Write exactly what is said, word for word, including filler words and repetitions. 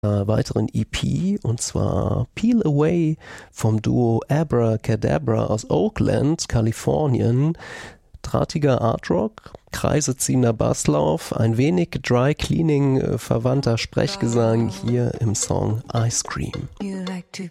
einer weiteren E P, und zwar Peel Away vom Duo Abracadabra aus Oakland, Kalifornien. Drahtiger Artrock, kreiseziehender Basslauf, ein wenig Dry Cleaning äh, verwandter Sprechgesang hier im Song Ice Cream. You like to